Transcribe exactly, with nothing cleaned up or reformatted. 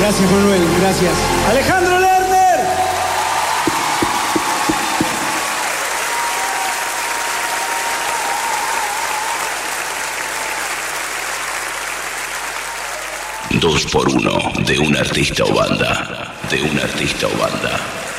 Gracias, Manuel, gracias. Alejandro Lerner. Dos por uno de un artista o banda, de un artista o banda.